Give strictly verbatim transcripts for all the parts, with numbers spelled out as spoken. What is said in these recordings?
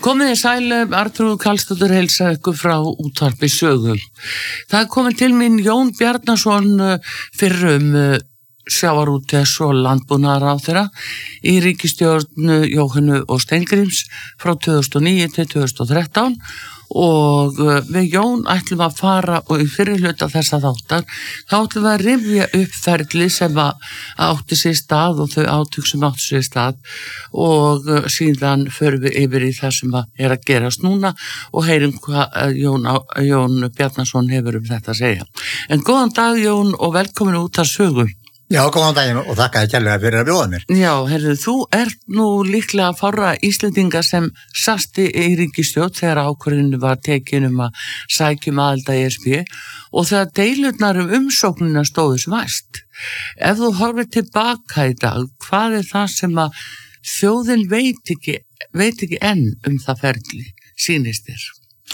Komið í sælu, Arnþrúður Karlsdóttir heilsar ykkur frá útvarpi Sögu. Það er komið til mín Jón Bjarnason fyrrum sjávarútvegs- og landbúnaðarráðherra í ríkisstjórn Jóhönnu og Steingríms frá tvö þúsund og níu til tvö þúsund og þrettán og við Jón ætlum að fara og í fyrri hluta þessa þáttar þá ætlum við að rifja upp ferli sem að átti sér stað og þau átök sem átti sér stað og síðan förum við yfir í það sem að er að gerast núna og heyrum hvað Jón, Jón Bjarnason hefur um þetta að segja. En góðan dag Jón og velkomin út að Sögu. Já, góðan daginn og þakka þér kærlega fyrir að bjóða mér. Já, herru, þú ert nú líklega fárra Íslendinga sem sasti í ríkisstjórn þegar ákvörðinu var tekin um að sækjum aðild að E S B og þegar deilurnar um umsóknina stóðu sem væst. Ef þú horfir tilbaka í dag, hvað er það sem að þjóðin veit ekki, veit ekki enn um það ferli, sýnist þér?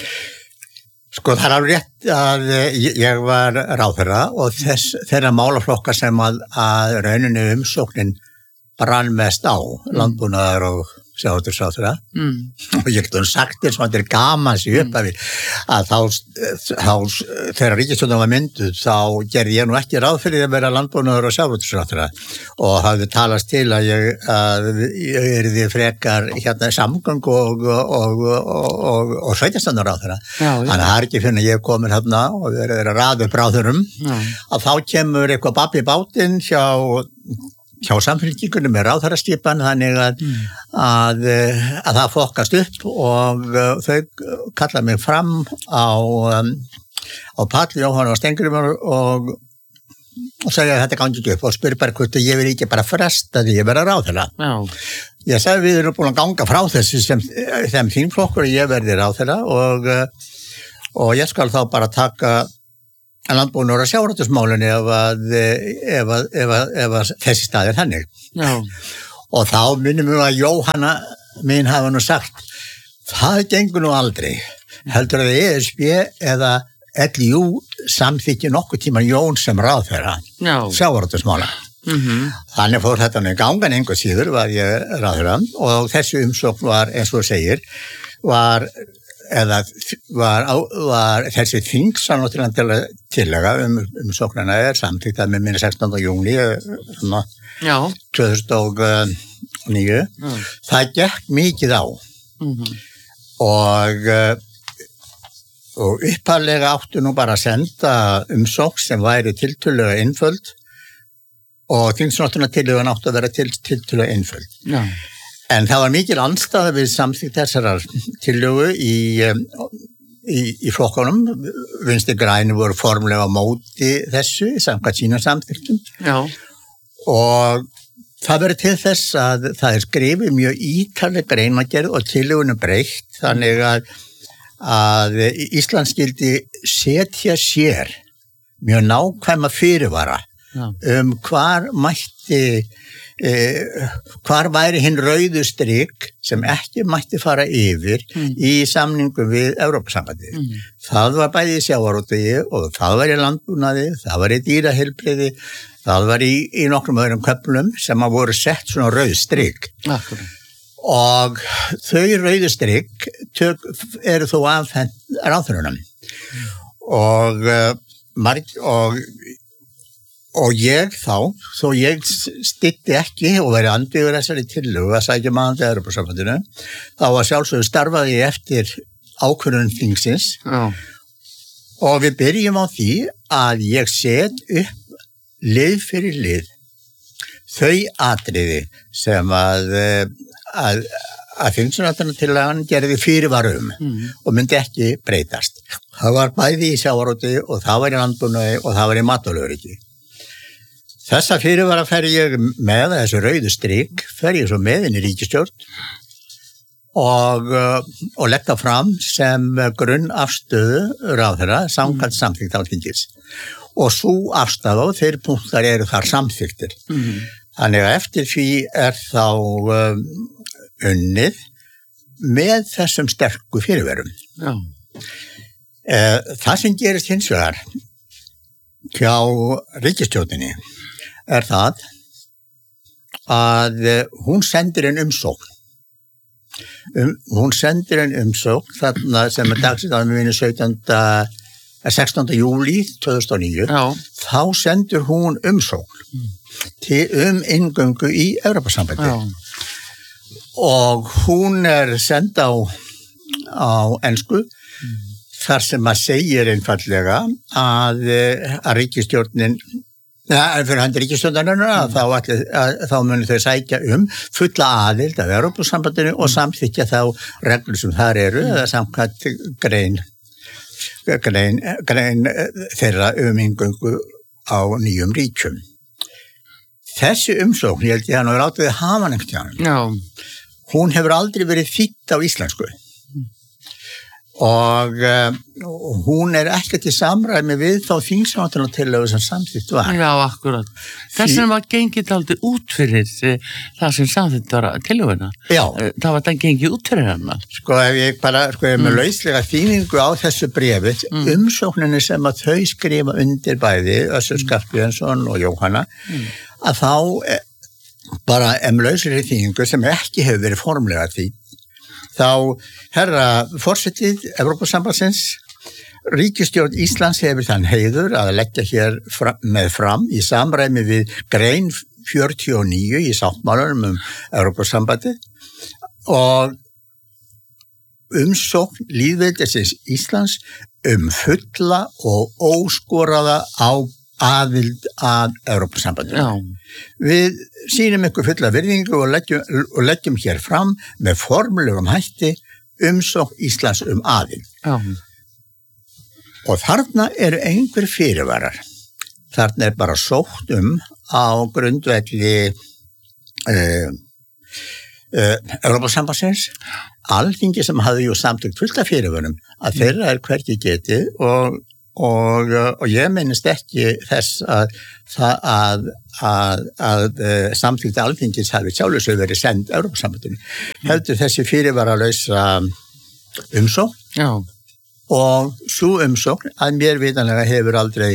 Sko það er alveg rétt að ég var ráðherra og þess, þeirra málaflokka sem að, að rauninni umsóknin brann mest á, landbúnaðar og sjávarútvegsráðherra mm. og ég getur sagt þér svona þetta er gaman sér upp að við að þá, þá þegar ríkisstjórnin var mynduð þá gerði ég nú ekki ráð fyrir að vera landbúnaðar og sjávarútvegsráðherra og hafði talast til að ég, að ég yrði frekar hérna samgöng og, og, og, og, og sveitarstjórnarráðherra þannig að það er ekki fyrir að ég er komin hérna og við erum að raða upp ráðherrum að þá kemur eitthvað babb í bátinn hjá hjá samfélkingunum með ráðherraskipan þannig að, mm. að, að það fokast upp og þau kalla mig fram á, um, á Pall, Jóhann og Steingrímur og, og segja að þetta gangi ekki upp og spyrir bara hvort ég vil ekki bara fresta því að vera ráðherra. Já. Ég sagði við erum búin að ganga frá þessu sem, sem þínflokkur og ég verði ráðherra og, og ég skal þá bara taka landbúnaðar og sjávarútvegsmálin ef að, ef að, ef að, ef að þessi stað er þannig. Já. Og þá minnum við að Jóhanna mín hafa nú sagt, það gengur nú aldrei. Heldur að E S B eða L I U samþykki nokkuð tíma Jón sem ráðherra sjávarútvegsmála. Mm-hmm. Þannig fór þetta nú í gangan einhver síður var ég ráðherra og þessi umsókn var eins og segir, var eða var, var þessi þingsanóttilega tillaga um, um sóknarna er samþykkt að með minni sextánda júní tvö þúsund og níu mm. það gekk mikið á mm-hmm. og og upphaflega áttu nú bara að senda umsókn sem væri tiltölulega einföld og þingsanóttilega áttu að vera til, tiltölulega einföld. Já. En það var mikil andstaða við samþykkt þessarar tillögu í, í, í flokkunum. Vinstri græni voru formlega á móti þessu, samkvæmt sínum samþyktum. Já. Og það verður til þess að það er skrifið mjög ítarleg greinargerð og tillögunum breytt, þannig að, að Ísland skyldi setja sér mjög nákvæma fyrirvara Já. um hvar mætti Eh, hvar væri hinn rauðu strik sem ekki mætti fara yfir mm. í samningu við Evrópusambandið. Mm. Það var bæði í sjávarútvegi og það var í landbúnaði, það var í dýraheilbrigði, það var í, í nokkrum öðrum köflum sem að voru sett svona rauð strik. Akkurat. Og þau rauðu strik tök, eru þó afhent ráðherrunum. Mm. Og, marg, og Og ég þá, þó ég stytti ekki og verið andvígur þessari tillögu að sækja maður til Evrópusambandinu, þá var sjálfsögðu starfaði ég eftir ákvörðun þingsins Já. Og við byrjum á því að ég set upp lið fyrir lið þau atriði sem að, að, að þingsanóttillagan gerði fyrirvarum mm. og myndi ekki breytast. Það var bæði í sjávarútvegi og það var í landbúnaði og það var í matvælaöryggi. Þessa fyrirvara fer ég með þessu rauðu strik, fer ég svo með inn í ríkisstjórn og, og legg það fram sem grunnafstöðu ráðherra samkvæmt mm. samþykkt Alþingis. Og svo afstaða og þeir punktar eru þar samþykktir. Mm. Þannig að eftir því er þá um, unnið með þessum sterku fyrirverum. Já. Það sem gerist hins vegar hjá ríkisstjórninni er það að hún sendir en umsókn Um, hún sendir en umsókn þarna sem er dagsinn á minni sextánda júlí tvö þúsund og níu. Já. Þá sendur hún umsókn mm. til um inngöngu í Evrópusambandi. Og hún er send á, á ensku mm. þar sem að segir einfallega að, að ríkisstjórnin Ja, fyrir hann ríkisstjórnarinnar mm. þá, allir, að, þá munu þau sækja um fulla aðild af Evrópusambandinu mm. og samþykkja þá reglur sem þar eru mm. eða samkvæmt grein, grein, grein þeirra um inngöngu á nýjum ríkjum. Þessi umsókn, ég held ég hann og látið hafa nefnt hjá hann. Já. Hún hefur aldrei verið þýdd á íslensku. Og uh, hún er ekkert í samræmi við þá þingsáttunartillögu sem samþykkt var. Já, akkurat. Þess vegna var gengið aldrei út fyrir það sem samþykkt var tillöguna. Já. Það var það gengið út fyrir hana. Sko, ef ég bara, sko, ef með mm. lauslega þýningu á þessu bréfi, mm. umsókninni sem að þau skrifa undir bæði, Össur Skarphéðinsson og Jóhanna, mm. að þá eh, bara ef með lauslega þýningu sem ekki hefur verið formlega því, þá herra forsetið Evrópusambandsins, ríkisstjórn Íslands hefur þann heiður að leggja hér fram, með fram í samræmi við grein fjörutíu og níu í sáttmálanum um Evrópusambandið og umsókn lýðveldisins Íslands um fulla og óskoraða á aðild að Evrópusambandinu. Já. Við sýnum ykkur fulla virðingu og leggjum, og leggjum hér fram með formlegum hætti umsókn Íslands um aðild. Já. Og þarna eru einhver fyrirvarar. Þarna er bara sótt um á grundvelli uh, uh, Evrópusambandsins Alþingi sem hafði jú samtökt fullt af fyrirvörum að þeirra er hvergi getið og Og, og ég minnist ekki þess að, að, að, að samþykkt Alþingis hafi sjálfsög verið send Evrópusambandinu. Heldur þessi fyrirvaralausa umsókn Já. Og sú umsókn að mér vitanlega hefur aldrei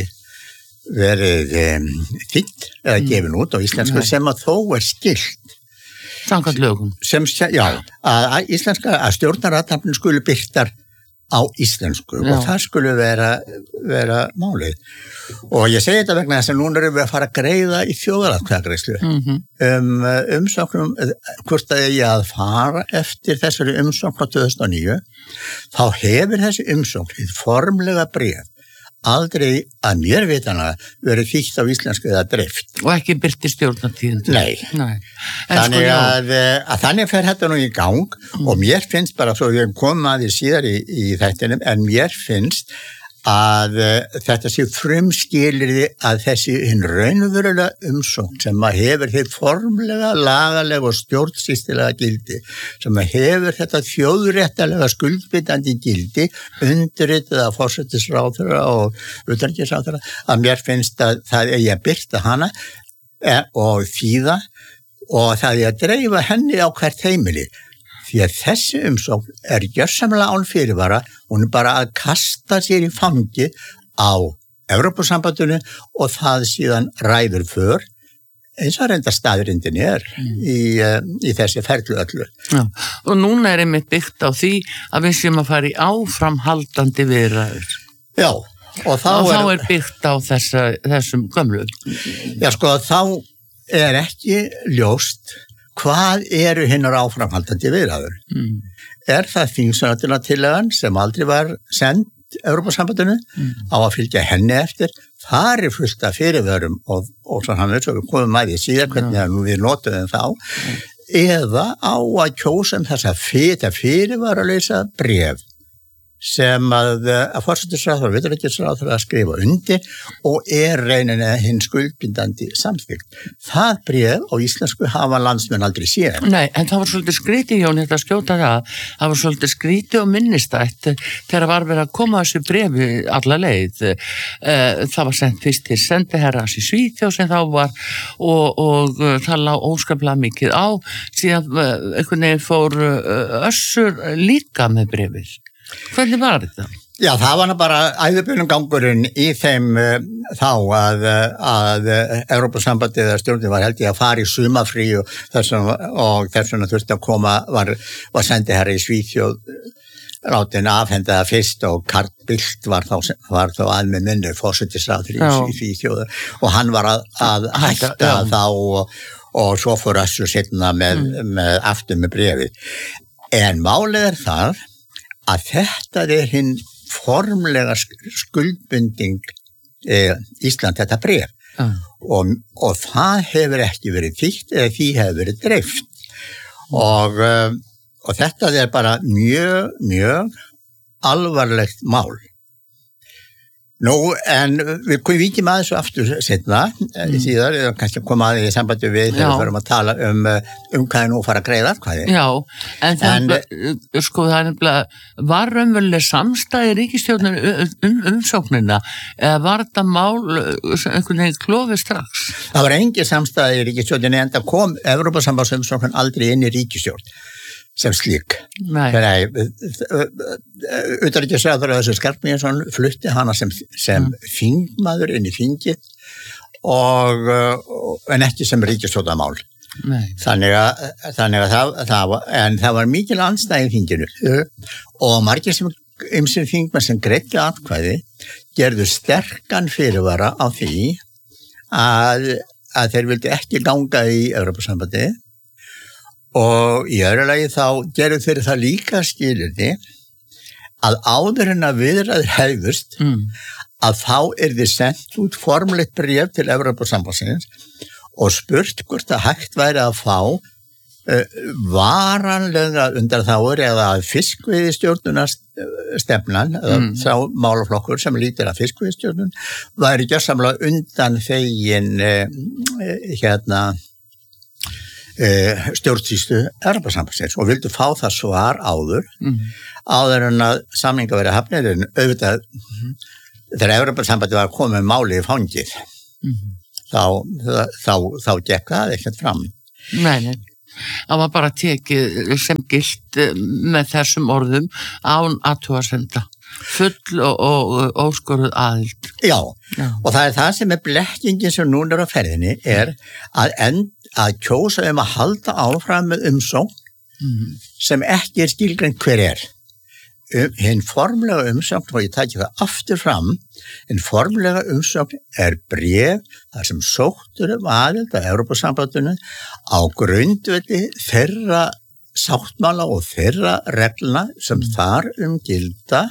verið um, þýdd eða mm. gefin út á íslensku Nei. Sem að þó er skylt. Samkvæmt lögum. Sem, já, að, að íslenska, að stjórnarathafnin skulu birtar á íslensku Já. Og það skulle vera, vera málið. Og ég segi þetta vegna þess að núna erum við að fara að greiða í þjóðaratkvæðagreiðslu mm-hmm. um umsóknum, hvort að ég að fara eftir þessari umsókn á tvö þúsund og níu, þá hefur þessi umsókn hið formlega bréf aldrei að mér vitanlega verið þýtt á íslensku eða dreift. Og ekki byrti stjórnartíðin. Nei. Nei. Þannig sko, að, að þannig fer þetta nú í gang mm. og mér finnst bara, svo við komum að því síðar í, í þættinum, en mér finnst að uh, þetta sé frumskilyrði að þessi hinn raunverulega umsókn sem að hefur þið formlega, lagalega og stjórnsýstilega gildi, sem að hefur þetta þjóðréttalega skuldbindandi gildi, undirritað af forsætisráðherra og utanríkisráðherra, að mér finnst að það eigi að birta hana eh, og þýða og það eigi að dreifa henni á hvert heimili. Því að þessi umsókn er gjörsamlega án fyrirvara, hún er bara að kasta sér í fangi á Evrópusambandinu og það síðan ræður för, eins og reynda staðrindin er mm. í, í þessi ferlu öllu. Já. Og núna er einmitt byggt á því að við séum að fara í áframhaldandi viðræður. Já. Og þá, og þá er, er byggt á þessa, þessum gömlu. Já, sko, þá er ekki ljóst hvað eru hinnar áframhaldandi viðræður? Mm. Er það þingsáttúrtillagan sem aldrei var send Evrópusambandinu mm. á að fylgja henni eftir? Það er fullt af fyrirvörum og, og svo hann veit svo við komum að því síðan hvernig ja. Við notuðum þá mm. eða á að kjósa um þess að fyrir, fyrirvaralausa bréf sem að, að forsætisráðherra og utanríkisráðherra að skrifa undir og er reyninni hinn skuldbindandi samþykkt. Það bréf á íslensku hafa landsmenn aldrei séð. Nei, en það var svolítið skrítið, Jón, þetta skjóta það. Það var svolítið skrítið og minnistætt þegar var verið að koma þessu bréfi alla leið. Það var sendt fyrst til sendiherrans í Svíþjóð sem þá var og, og það lá óskaplega mikið á. Síðan einhvern veginn fór Össur líka með bréfið. Hvernig var þetta? Já, það var bara æðubunum gangurinn í þeim uh, þá að, að Evrópusambandið eða stjórnin var held ég að fara í sumafrí og þessum og þessum þurfti að koma var, var sendi herra í Svíþjóð látin afhenda það fyrst og Carl Bildt var þá, var þá að með minni fórsætisráðherra í Svíþjóð og hann var að, að hætta Já. þá og, og svo fór Össur seinna með, mm. með aftur með bréfið. En málið er það að þetta er hinn formlega skuldbunding eh, Ísland þetta bréf uh. og, og það hefur ekki verið þýtt eða því hefur verið dreift og, uh, og þetta er bara mjög, mjög alvarlegt mál. Nú, en við víkjum aðeins svo aftur setna, mm. síðar, kannski koma að því í sambandi við þegar við förum að tala um, um hvað er nú að fara að greiða atkvæði. Já, en það, en, sko, það er nefnilega, var raunveruleg samstæði ríkisstjórnar um umsóknina, eða var þetta mál einhvern veginn klofið strax? Það var engin samstæði í ríkisstjórninni, en það kom Evrópusambandsumsóknin aldrei inn í ríkisstjórn sem slík. Nei. Utanríkisráðherra Össur Skarphéðinsson flutti hana sem, sem mm. þingmaður inn í þingi og, en ekki sem ríkisstjórnarmál. Nei. Þannig að, þannig að það, það var, en það var mikil andstæði í þinginu og margir sem ýmsir þingmenn sem greiddu atkvæði gerðu sterkan fyrirvara á því að, að þeir vildu ekki ganga í Evrópusambandið. Og í öðru lagi þá gerðu þeir það líka skilyrði að áður en að viðræður hefðust mm. að þá er þið sendt út formlegt bréf til Evrópusambandsins og spurt hvort að hægt væri að fá uh, varanlega undanþágur eða fiskveiðistjórnunarstefnan eða mm. sá málaflokkur sem lítur að fiskveiðistjórnun væri gjörsamlega undan þegin uh, hérna Uh, stjórnsýslu Evrópusambandsins og vildu fá það svar áður mm. áður en að samninga verið hafnir en auðvitað mm. þegar Evrópusambandið var komið með máli í fangið mm. þá, þá, þá gekk það ekkert fram. Nei, nei. Það var bara tekið sem gilt með þessum orðum án athugasemda. Full og, og óskoruð aðild. Já, Já, og það er það sem er blekkingin sem núna er á ferðinni er að, end, að kjósa um að halda áfram með umsókn mm. sem ekki er skilgreint hver er. Um, hinn formlega umsókn, og ég tæki það aftur fram, hinn formlega umsókn er bréf þar sem sóttur um aðild að Evrópusambandinu á grundvelli þeirra sáttmála og þeirra regluna sem þar um gilda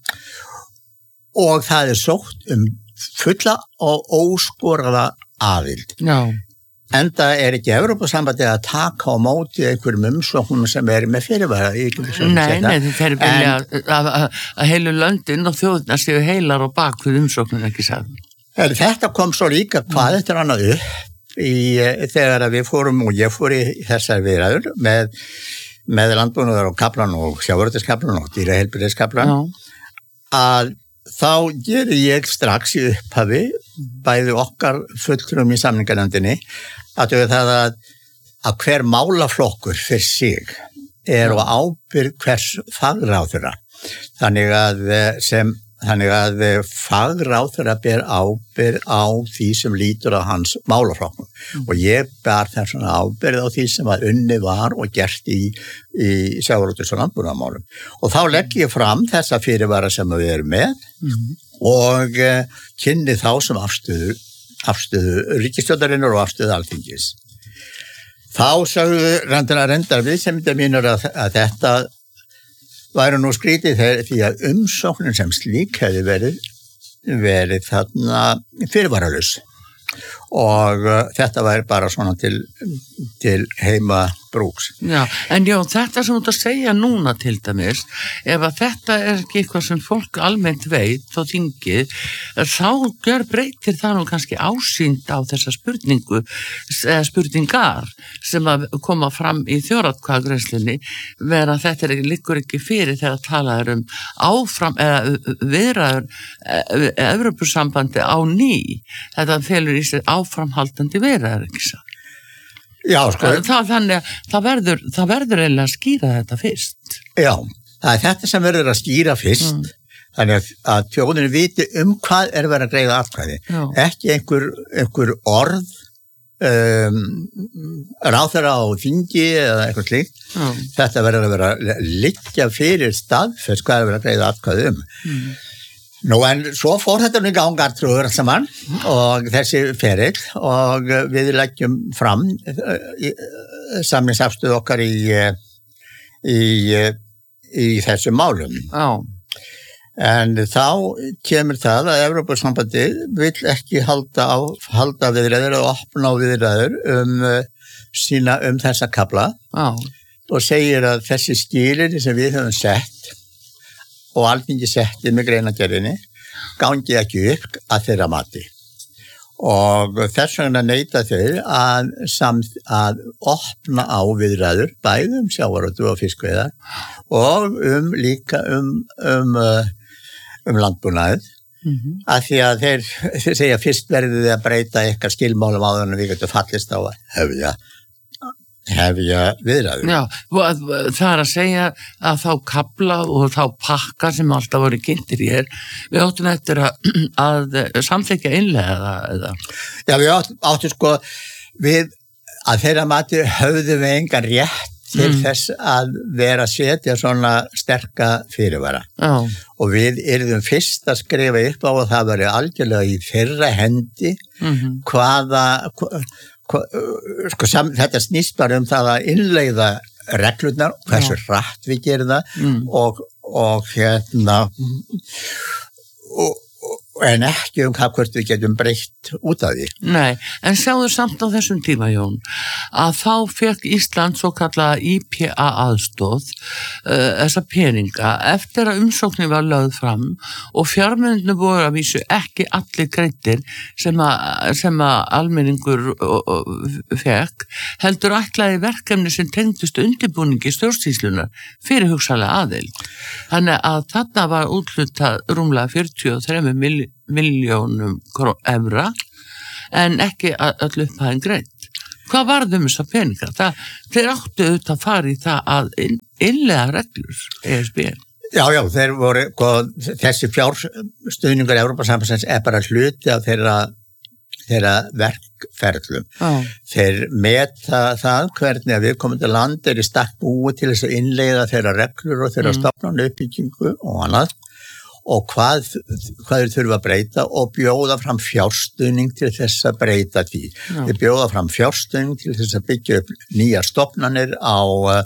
og það er sótt um fulla og óskoraða aðild. Já. Enda er ekki Evrópusambandið að taka á móti einhverjum umsóknum sem er með fyrirvara. Nei, nei, þeir vilja að, að, að heilu löndin og þjóðina séu heilar og bakvið umsóknum ekki sagði. Þetta kom svo líka hvað þetta er annað upp í, þegar við fórum og ég fór í þessar viðræður með, með landbúnaðar og kaplan og sjávarútvegskaplan og dýraheilbrigðiskaplan að þá gerir ég strax í upphafi bæði okkar fulltrúum í samninganefndinni að það að, að hver málaflokkur fyrir sig er á ábyrgð hvers fagráðherra. Þannig að sem Þannig að fagráðherra ber ábyrgð á því sem lítur á hans málaflokkum mm. og ég ber þess svona ábyrgð á því sem að unni var og gert í, í sjávarútvegs- og landbúnaðarmálum. Og þá legg ég fram þessa fyrirvara sem við erum með mm. og uh, kynni þá sem afstöðu, afstöðu ríkisstjórnarinnar og afstöðu Alþingis. Þá sagðu reyndar reyndar við sem þetta mínur að, að þetta væru nú skrítið þegar því að umsóknin sem slík hefði verið, verið þarna fyrirvaralaus og uh, þetta væri bara svona til, til heima brúks. Já, en já, þetta sem þú ert að segja núna til dæmis, ef að þetta er ekki eitthvað sem fólk almennt veit og þingið, þá gjör breytir það nú kannski ásýnd á þessa spurningu, eða spurningar sem að koma fram í þjóðaratkvæðagreiðslunni, vera að þetta er, liggur ekki fyrir þegar talaður um áfram, eða viðræður Evrópusambandi á ný, þetta felur í sér áframhaldandi viðræður, ekki svo? Já, sko. Það, þannig að það verður, það verður eiginlega að skýra þetta fyrst. Já, það er þetta sem verður að skýra fyrst. Mm. Þannig að, að þjóðinu viti um hvað er verið að greiða atkvæði. Já. Ekki einhver, einhver orð um, ráðherra á þingi eða eitthvað slíkt. Já. Þetta verður að vera að liggja fyrir staðfest hvað er verið að greiða atkvæði um. Mm. Nú en svo fór þetta nú í gang Arnþrúður saman og þessi ferill og við leggjum fram samningsafstöðu okkar í, í, í þessum málum. Já. En þá kemur það að Evrópusambandið vill ekki halda, á, halda viðræður og opna á viðræður um, sína, um þessa kafla. Já. Og segir að þessi skilyrði sem við höfum sett og Alþingi setti með greinargerðinni gangi ekki upp að þeirra mati. Og þess vegna neita þeir að, samt, að opna á viðræður bæði um sjávarútveg og fiskveiðar og um líka um, um, um landbúnaðið. Mm-hmm. Af því að þeir, þeir segja fyrst verðið þið að breyta eitthvað skilmálum áður en við getum fallist á að hefja hefja viðræður. Já, það er að segja að þá kafla og þá pakka sem alltaf voru kynntir í hér, við áttum eftir að, að samþykkja innlega eða? Já, við áttum, áttum sko við að þeirra mati höfðum við engan rétt til mm. þess að vera að setja svona sterka fyrirvara. Já. Og við yrðum fyrst að skrifa upp á og það var algjörlega í þeirra hendi mm-hmm. hvaða hva, Sko, sam, þetta snýst bara um það að innleiða reglurnar, hversu rætt við gerum það mm. og, og hérna og, en ekki um hvað hvort við getum breytt út af því. Nei, en sjáðu samt á þessum tíma, Jón, að þá fekk Ísland svo kallaða I P A aðstóð uh, þessa peninga eftir að umsóknin var lögð fram og fjármunirnir voru að vísu ekki allir greiddir sem að, sem að almenningur fekk, heldur ætlaði verkefni sem tengdust undirbúningi stjórnsýslunar fyrir hugsanlega aðild. Þannig að þarna var úthlutað rúmlega fjörutíu og þremur miljónum evra en ekki öll upphæðin greitt. Hvað varðum þess að peninga? Það, þeir áttu auðvitað að fara í það að innleiða reglur E S B. Já, já, þeir voru, þessi fjárstuðningur Evrópusambandsins er bara hluti af þeirra, þeirra verkferðlum. Já. Þeir meta það hvernig að viðkomandi land er í stakk búið til þess að innleiða þeirra reglur og þeirra mm. stofnana uppbyggingu og annað. Og hvað, hvað þeir þurfa að breyta og bjóða fram fjárstuðning til þess að breyta því. Já. Þeir bjóða fram fjárstuðning til þess að byggja upp nýjar stofnanir á,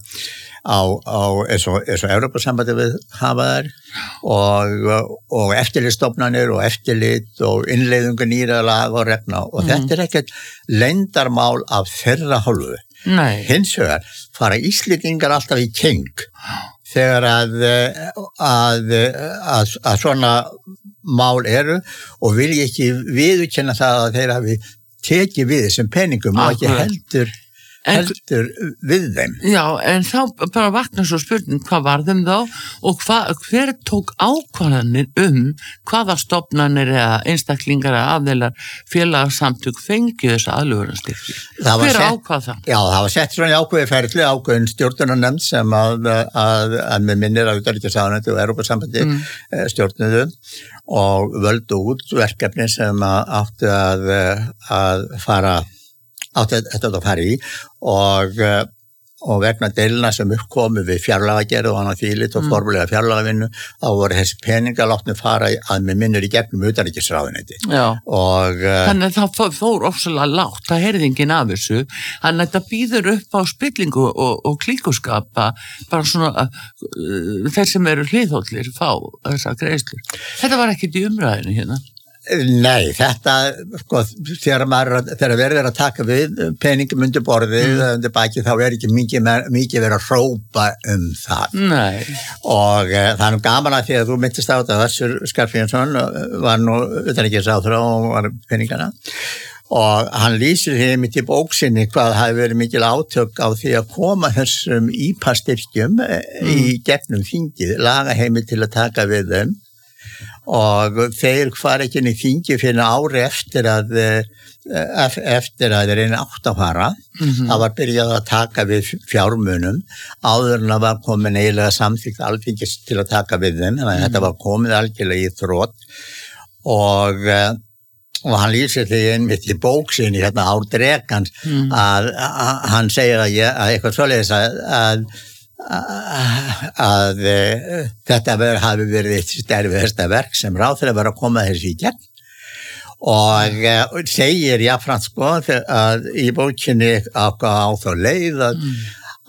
á, á eins og, eins og Evrópusambandið við hafa þær og, og eftirlitsstofnanir og eftirlit og innleiðingu nýra lag og regna og mm. þetta er ekkert leyndarmál af þeirra hálfu. Nei. Hins vegar fara Íslendingar alltaf í keng þegar að, að, að, að svona mál eru og vilja ekki viðurkenna það að þeir hafi tekið við þessum peningum og ekki heldur, heldur en, við þeim. Já, en þá bara vaknar svo spurning hvað var þeim þá og hva, hver tók ákvarðanir um hvaða stofnanir eða einstaklingar eða aðeinar félagsamtök fengið þessa aðlögunarstyrki. Hver ákvað það? Já, það var sett svona ákveði ferli, ákveðin stjórnunarnefnd sem að, að, að með minnir að utanríkisráðuneytið og Evrópusambandið mm. stjórnuðu og völdu út verkefni sem áttu að, að fara átti þetta að fara í og, og vegna deilina sem uppkomu við fjárlagagerð og annað þvílit og mm. formulega fjárlagavinnu þá voru þessi peninga látni fara að með minnur í gegnum utanríkisráðuneyti. Og þannig að það fór ofsalega lágt, það heyrði enginn af þessu, þannig að það býður upp á spillingu og, og klíkuskapa bara svona uh, þeir sem eru hliðhóllir fá þessa greiðslur. Þetta var ekkert í umræðinu hérna. Nei, þetta, sko, þegar maður, þegar verður að taka við peningum undir borðið, mm. undir baki, þá er ekki mikið, mikið verið að hrópa um það. Nei. Og e, það er nú gaman að því að þú myndist á þetta, Össur Skarphéðinsson var nú utanríkisráðherra og var peningana. Og hann lýsir því mitt í bóksinni hvað hafi verið mikil átök á því að koma þessum I P A styrkjum mm. í gegnum þingið, laga heimild til að taka við þeim. og þeir fara ekki inn í þingi fyrir ári eftir að eftir að þeir einu átt að fara. Mm-hmm. Það var byrjað að taka við fjármunum áður en það var komin eiginlega samþykkt Alþingis til að taka við þeim, þannig að mm-hmm. þetta var komið algjörlega í þrot og og hann lýsir því einmitt í bók sinni hérna Ár Drekans mm. að, að hann segir að, ég, að eitthvað svoleiðis að, að, að, að þetta ver, hafi verið eitt stærfiðasta verk sem ráðherra var að koma þessi í gegn og uh, segir jafnframt sko að í bókinni á, á þá leið að, mm.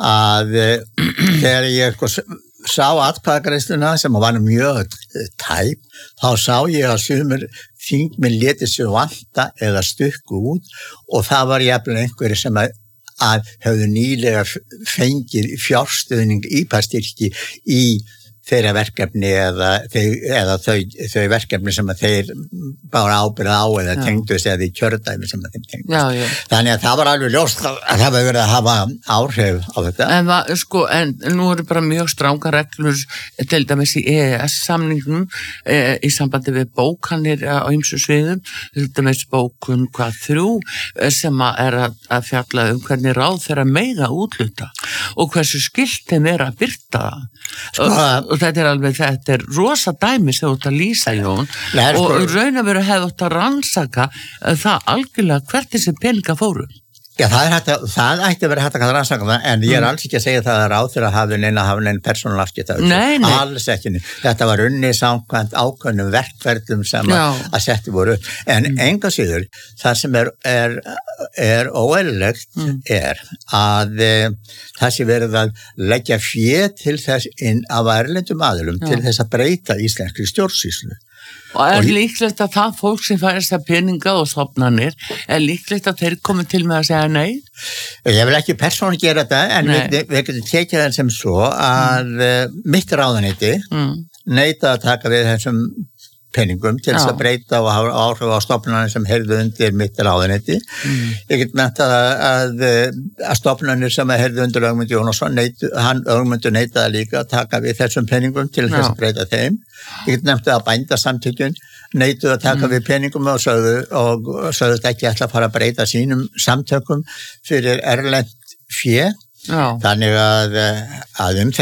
að þegar ég sko sá atkvæðagreiðsluna sem var mjög tæp, þá sá ég að sumir þingmenn léti sig vanta eða stukku út og það var jafnvel einhverju sem að, að höfðu nýlega fengið fjárstuðning íbæðstyrki í þeirra verkefni eða, eða þau, þau verkefni sem að þeir bara ábyrða á eða tengdust eða í kjördæmi sem að þeim tengdust. Já, já. Þannig að það var alveg ljóst að það hefur verið að hafa áhrif á þetta. En, va, sko, en nú eru bara mjög stranga reglur til dæmis í E E S-samningnum e, í sambandi við bókanir á ýmsu sviðum, til dæmis bókun hvað þrjú sem að er að, að fjalla um hvernig ráð þeirra mega útluta og hversu skylt þeim er að birta það. Sko, og, og þetta er alveg, þetta er rosa dæmi sem þú ert að lýsa, Jón, Nei, og sko, raun að vera hefði átt að rannsaka það algjörlega hvert þessi peninga fóru. Já, það, er hægt að, það ætti að vera hægt að rannsaka það, en ég er alls ekki að segja það að ráðherra hafi neina hafi neina persónuafskipta. Nei, nei. Alls ekki. Þetta var unnið samkvæmt ákveðnum verkferðum sem að, að setti voru upp. En mm. enga síður, það sem er, er, er óeðlilegt mm. er að e, það sé verið að leggja fé til þess inn af erlendum aðilum Já. Til þess að breyta íslenskri stjórnsýslu. Og er líklegt að það fólk sem fær þess að peninga og stofnanir, er líklegt að þeir komi til með að segja nei? Ég vil ekki persónu gera þetta, en nei. við, við getum tekið það sem svo að mm. mitt ráðuneyti mm. neita að taka við þessum peningum til þess að breyta og hafa áhrif á stofnanir sem heyrðu undir mitt ráðuneyti. Mm. Ég get nefnt að, að, að stofnanir sem heyrðu undir Ögmund Jónasson, neitu, hann Ögmundur neitaði líka að taka við þessum peningum til þess að breyta þeim. Ég get nefnt að bændasamtökin neituðu að taka mm. við peningum og sögðu og sögðust ekki ætla að fara að breyta sínum samtökum fyrir erlent fé. Já. Þannig að, að um